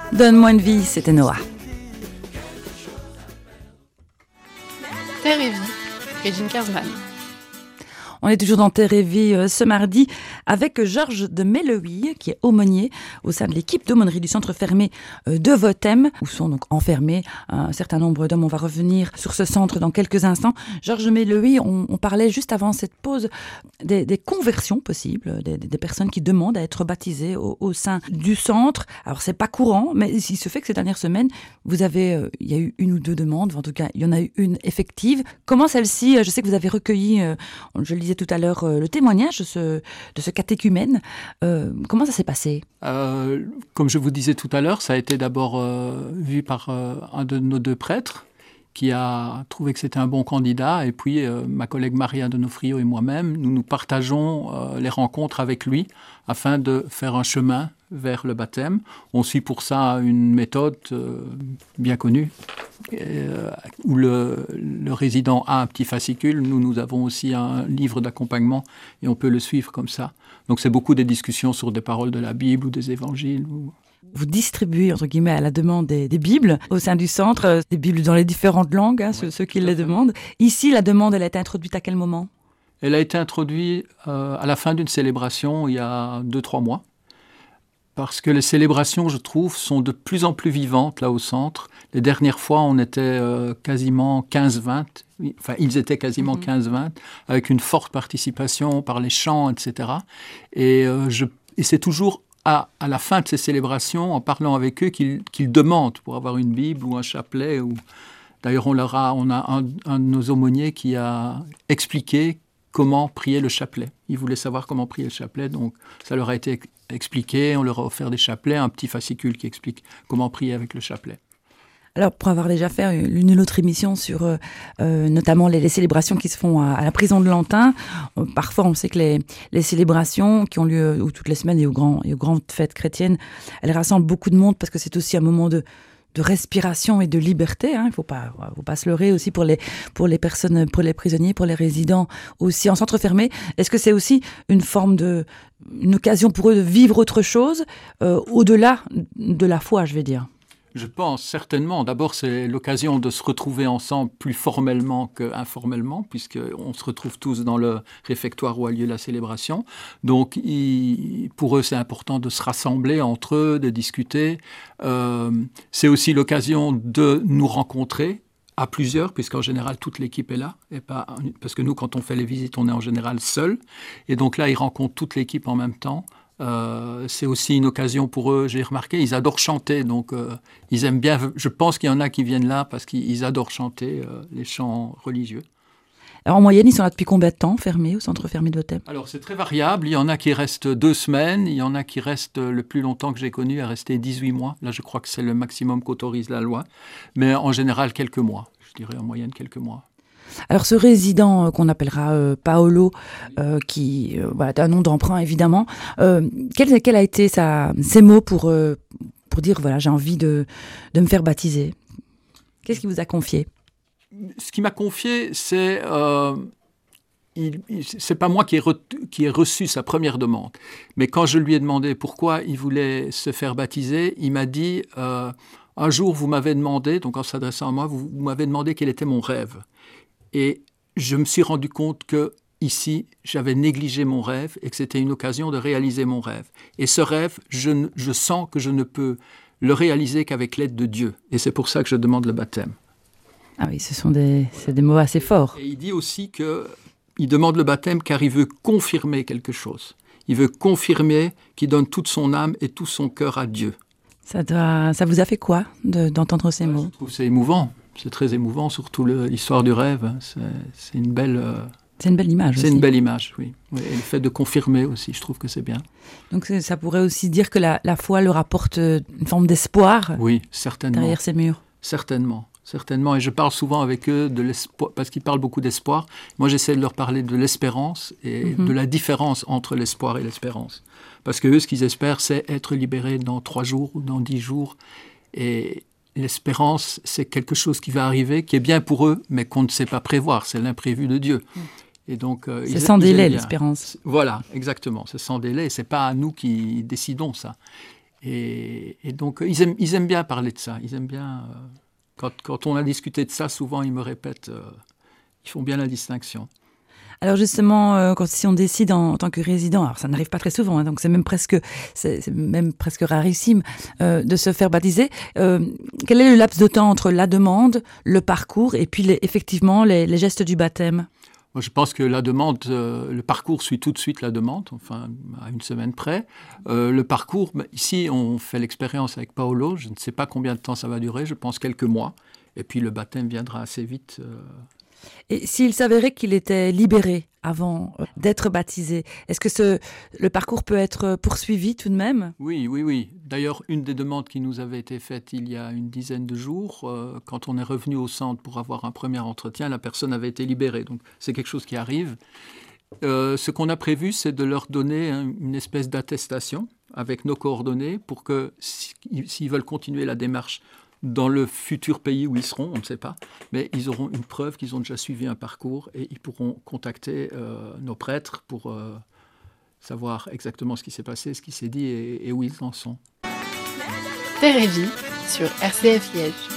Donne-moi une vie, c'était Noah. Terre et vie, Régine Kersman. On est toujours dans Terre et Vie ce mardi avec Georges de Melloy, qui est aumônier au sein de l'équipe d'aumônerie du centre fermé de Vothem, où sont donc enfermés un certain nombre d'hommes. On va revenir sur ce centre dans quelques instants. Georges de Melloy, on parlait juste avant cette pause des conversions possibles, des personnes qui demandent à être baptisées au sein du centre. Alors c'est pas courant, mais il se fait que ces dernières semaines, il y a eu une ou deux demandes, en tout cas il y en a eu une effective. Comment celle-ci, je sais que vous avez recueilli, je le disais tout à l'heure, le témoignage de ce catéchumène. Comment ça s'est passé ? Comme je vous disais tout à l'heure, ça a été d'abord vu par un de nos deux prêtres qui a trouvé que c'était un bon candidat. Et puis, ma collègue Maria Donofrio et moi-même, nous partageons les rencontres avec lui afin de faire un chemin vers le baptême. On suit pour ça une méthode bien connue où le résident a un petit fascicule. Nous avons aussi un livre d'accompagnement et on peut le suivre comme ça. Donc, c'est beaucoup des discussions sur des paroles de la Bible ou des évangiles. Vous distribuez, entre guillemets, à la demande des Bibles au sein du centre, des Bibles dans les différentes langues, ceux qui les demandent. Ici, la demande, elle a été introduite à quel moment ? Elle a été introduite à la fin d'une célébration il y a 2-3 mois. Parce que les célébrations, je trouve, sont de plus en plus vivantes là au centre. Les dernières fois, on était quasiment 15-20. Enfin, ils étaient quasiment 15-20, avec une forte participation par les chants, etc. Et c'est toujours à la fin de ces célébrations, en parlant avec eux, qu'ils demandent pour avoir une Bible ou un chapelet. D'ailleurs, on a un de nos aumôniers qui a expliqué comment prier le chapelet. Ils voulaient savoir comment prier le chapelet, donc ça leur a été expliqué. On leur a offert des chapelets, un petit fascicule qui explique comment prier avec le chapelet. Alors, pour avoir déjà fait une autre émission sur notamment les célébrations qui se font à la prison de Lantin, parfois on sait que les célébrations qui ont lieu toutes les semaines et aux grandes fêtes chrétiennes, elles rassemblent beaucoup de monde parce que c'est aussi un moment de respiration et de liberté. Il faut pas se leurrer aussi pour les personnes, pour les prisonniers, pour les résidents aussi en centre fermé. Est-ce que c'est aussi une occasion pour eux de vivre autre chose au-delà de la foi, je vais dire? Je pense certainement. D'abord, c'est l'occasion de se retrouver ensemble plus formellement qu'informellement, puisqu'on se retrouve tous dans le réfectoire où a lieu la célébration. Donc, pour eux, c'est important de se rassembler entre eux, de discuter. C'est aussi l'occasion de nous rencontrer à plusieurs, puisqu'en général, toute l'équipe est là. Parce que nous, quand on fait les visites, on est en général seuls. Et donc là, ils rencontrent toute l'équipe en même temps. C'est aussi une occasion pour eux, j'ai remarqué, ils adorent chanter, donc ils aiment bien, je pense qu'il y en a qui viennent là parce qu'ils adorent chanter les chants religieux. Alors en moyenne, ils sont là depuis combien de temps fermés au centre fermé de Vothem ? Alors c'est très variable, il y en a qui restent 2 semaines, il y en a qui restent le plus longtemps que j'ai connu, à rester 18 mois, là je crois que c'est le maximum qu'autorise la loi, mais en général quelques mois, je dirais en moyenne quelques mois. Alors ce résident qu'on appellera Paolo, qui est un nom d'emprunt évidemment, quel a été ses mots pour dire voilà, j'ai envie de me faire baptiser ? Qu'est-ce qu'il vous a confié ? Ce qu'il m'a confié, c'est pas moi qui ai reçu sa première demande, mais quand je lui ai demandé pourquoi il voulait se faire baptiser, il m'a dit un jour vous m'avez demandé, donc en s'adressant à moi, vous m'avez demandé quel était mon rêve. Et je me suis rendu compte que ici, j'avais négligé mon rêve et que c'était une occasion de réaliser mon rêve. Et ce rêve, je sens que je ne peux le réaliser qu'avec l'aide de Dieu. Et c'est pour ça que je demande le baptême. Ah oui, c'est des mots assez forts. Et il dit aussi qu'il demande le baptême car il veut confirmer quelque chose. Il veut confirmer qu'il donne toute son âme et tout son cœur à Dieu. Ça vous a fait quoi d'entendre ces mots ? Je trouve que c'est émouvant. C'est très émouvant, surtout l'histoire du rêve. C'est une belle... C'est une belle image C'est aussi. une belle image, oui. Et le fait de confirmer aussi, je trouve que c'est bien. Donc ça pourrait aussi dire que la foi leur apporte une forme d'espoir. Oui, certainement. Derrière ces murs. Certainement. Et je parle souvent avec eux de l'espoir, parce qu'ils parlent beaucoup d'espoir. Moi, j'essaie de leur parler de l'espérance et de la différence entre l'espoir et l'espérance. Parce que eux, ce qu'ils espèrent, c'est être libérés dans 3 jours ou dans 10 jours. Et l'espérance, c'est quelque chose qui va arriver, qui est bien pour eux, mais qu'on ne sait pas prévoir. C'est l'imprévu de Dieu. Et donc, c'est sans délai, l'espérance. Voilà, exactement. C'est sans délai. C'est pas à nous qui décidons ça. Et donc, ils aiment bien parler de ça. Ils aiment bien... quand on a discuté de ça, souvent, ils me répètent, ils font bien la distinction. Alors justement, si on décide en tant que résident, alors ça n'arrive pas très souvent, hein, donc c'est même presque rarissime de se faire baptiser. Quel est le laps de temps entre la demande, le parcours et puis effectivement les gestes du baptême ? Moi, je pense que la demande, le parcours suit tout de suite la demande, enfin à une semaine près. Le parcours, ici on fait l'expérience avec Paolo, je ne sais pas combien de temps ça va durer, je pense quelques mois. Et puis le baptême viendra assez vite. Et s'il s'avérait qu'il était libéré avant d'être baptisé, est-ce que le parcours peut être poursuivi tout de même ? Oui. D'ailleurs, une des demandes qui nous avait été faite il y a une dizaine de jours, quand on est revenu au centre pour avoir un premier entretien, la personne avait été libérée. Donc c'est quelque chose qui arrive. Ce qu'on a prévu, c'est de leur donner une espèce d'attestation avec nos coordonnées pour que, s'ils veulent continuer la démarche dans le futur pays où ils seront, on ne sait pas, mais ils auront une preuve qu'ils ont déjà suivi un parcours et ils pourront contacter nos prêtres pour savoir exactement ce qui s'est passé, ce qui s'est dit et où ils en sont. Terre et Vie sur RCF Liège.